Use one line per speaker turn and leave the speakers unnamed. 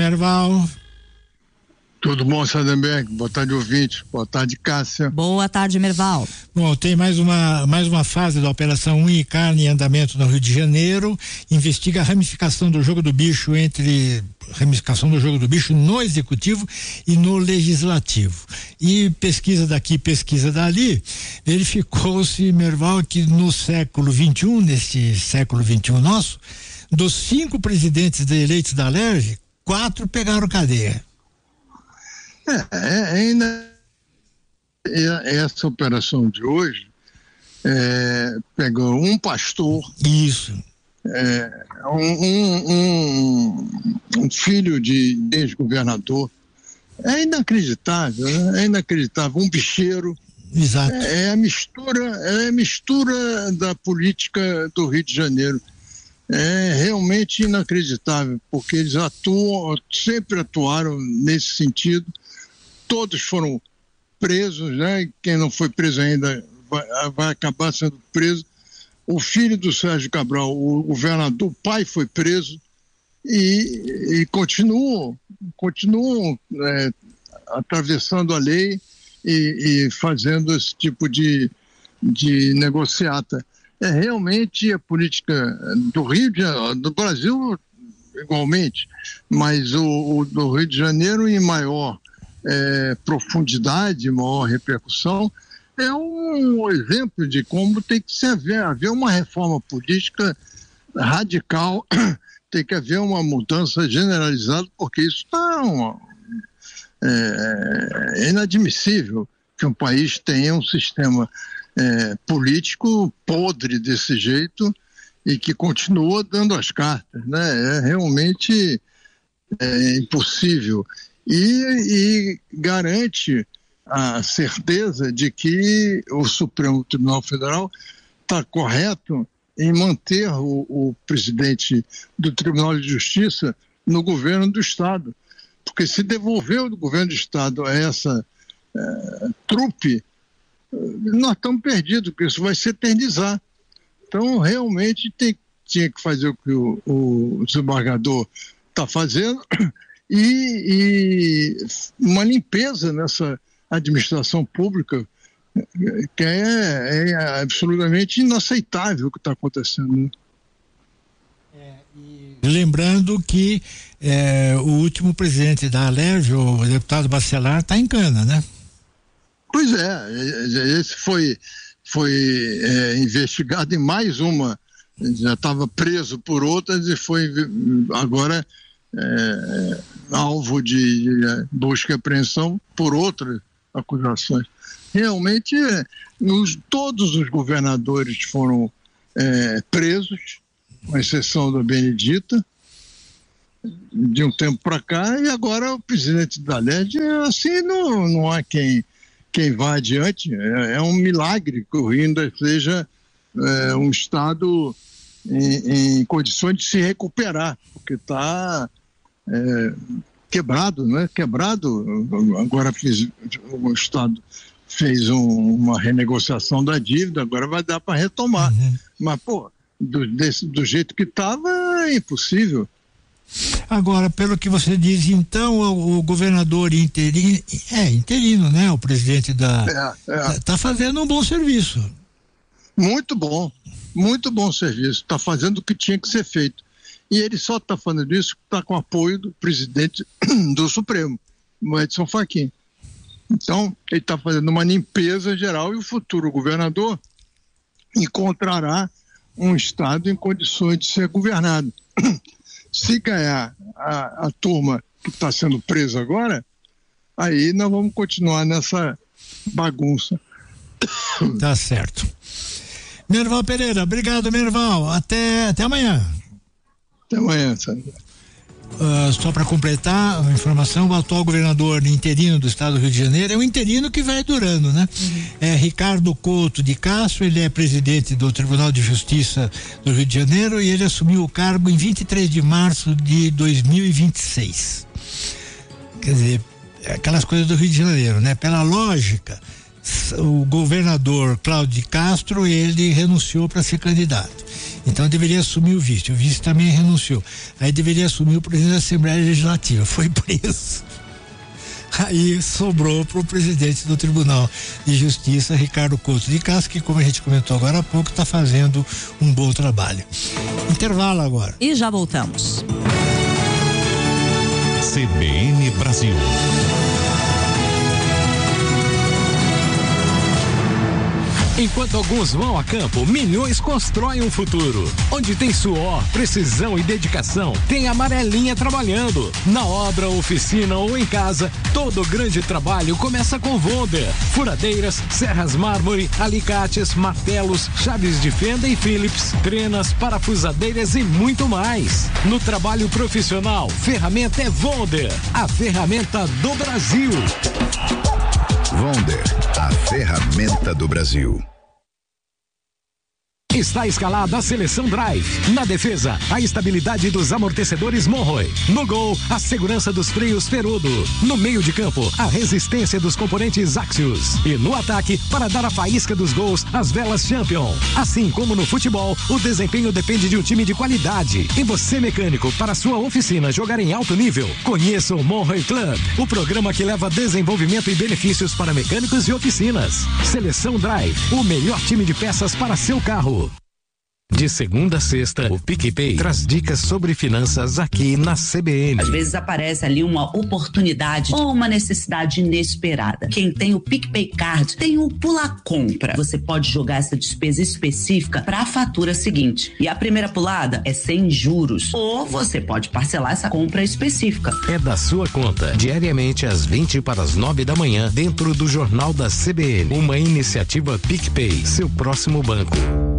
Merval.
Tudo bom, Sardenberg? Boa tarde, ouvinte. Boa tarde, Cássia.
Boa tarde, Merval.
Bom, tem mais uma fase da Operação Unha e Carne em andamento no Rio de Janeiro. Investiga a ramificação do jogo do bicho no Executivo e no Legislativo. E pesquisa daqui, pesquisa dali, verificou-se, Merval, que no século XXI, nesse século XXI nosso, dos 5 presidentes eleitos da Alerj, 4 pegaram cadeia.
Essa operação de hoje pegou um pastor.
Isso.
Um filho de ex-governador. É inacreditável, né? É inacreditável. Um bicheiro.
Exato.
É a mistura da política do Rio de Janeiro. É realmente inacreditável, porque eles sempre atuaram nesse sentido. Todos foram presos, né? Quem não foi preso ainda vai acabar sendo preso. O filho do Sérgio Cabral, o governador, o pai foi preso e continuam atravessando a lei e fazendo esse tipo de negociata. É realmente a política do Rio de Janeiro, do Brasil igualmente, mas o do Rio de Janeiro em maior profundidade, maior repercussão, é um exemplo de como tem que haver uma reforma política radical, tem que haver uma mudança generalizada, porque isso é inadmissível que um país tenha um sistema político podre desse jeito e que continua dando as cartas, né? É realmente impossível. E garante a certeza de que o Supremo Tribunal Federal está correto em manter o presidente do Tribunal de Justiça no governo do Estado. Porque se devolver o governo do Estado a essa trupe, nós estamos perdidos, porque isso vai se eternizar. Então, realmente, tinha que fazer o que o desembargador está fazendo e uma limpeza nessa administração pública que é absolutamente inaceitável o que está acontecendo.
Lembrando que o último presidente da Alerj, o deputado Bacelar, está em cana, né?
Pois esse foi investigado em mais uma, já estava preso por outras e foi agora alvo de busca e apreensão por outras acusações. Realmente, todos os governadores foram presos, com exceção da Benedita, de um tempo para cá, e agora o presidente da Alerj, assim, não há quem vá adiante. É um milagre que o Rio ainda seja um estado em condições de se recuperar, porque está quebrado, né? Quebrado. Agora o Estado fez uma renegociação da dívida, agora vai dar para retomar. Uhum. Mas, do jeito que estava, é impossível.
Agora, pelo que você diz, então, o governador interino, né? O presidente está fazendo um bom serviço.
Muito bom serviço. Está fazendo o que tinha que ser feito. E ele só está fazendo isso porque está com o apoio do presidente do Supremo, o Edson Fachin. Então, ele está fazendo uma limpeza geral e o futuro governador encontrará um Estado em condições de ser governado. Se ganhar a turma que está sendo presa agora, aí nós vamos continuar nessa bagunça.
Tá certo. Merval Pereira, obrigado, Merval. Até amanhã.
Até amanhã, Sandra.
Só para completar a informação, o atual governador interino do estado do Rio de Janeiro é um interino que vai durando, né? É Ricardo Couto de Castro, ele é presidente do Tribunal de Justiça do Rio de Janeiro e ele assumiu o cargo em 23 de março de 2026. Quer dizer, aquelas coisas do Rio de Janeiro, né? Pela lógica, o governador Cláudio de Castro, ele renunciou para ser candidato. Então deveria assumir o vice também renunciou. Aí deveria assumir o presidente da Assembleia Legislativa, foi preso. Aí sobrou para o presidente do Tribunal de Justiça, Ricardo Couto de Castro, que, como a gente comentou agora há pouco, está fazendo um bom trabalho. Intervalo agora.
E já voltamos.
CBN Brasil. Enquanto alguns vão a campo, milhões constroem um futuro. Onde tem suor, precisão e dedicação, tem a Amarelinha trabalhando. Na obra, oficina ou em casa, todo grande trabalho começa com Wonder. Furadeiras, serras mármore, alicates, martelos, chaves de fenda e Phillips, trenas, parafusadeiras e muito mais. No trabalho profissional, ferramenta é Wonder, a ferramenta do Brasil.
Wonder, a ferramenta do Brasil.
Está escalada a seleção Drive. Na defesa, a estabilidade dos amortecedores Monroe. No gol, a segurança dos freios Perudo. No meio de campo, a resistência dos componentes Axios. E no ataque, para dar a faísca dos gols, as velas Champion. Assim como no futebol, o desempenho depende de um time de qualidade. E você, mecânico, para sua oficina jogar em alto nível, conheça o Monroe Club, o programa que leva desenvolvimento e benefícios para mecânicos e oficinas. Seleção Drive, o melhor time de peças para seu carro. De segunda a sexta, o PicPay traz dicas sobre finanças aqui na CBN.
Às vezes aparece ali uma oportunidade ou uma necessidade inesperada. Quem tem o PicPay Card tem o Pula Compra. Você pode jogar essa despesa específica para a fatura seguinte. E a primeira pulada é sem juros. Ou você pode parcelar essa compra específica.
É da sua conta, diariamente às 8:40 da manhã, dentro do Jornal da CBN. Uma iniciativa PicPay, seu próximo banco.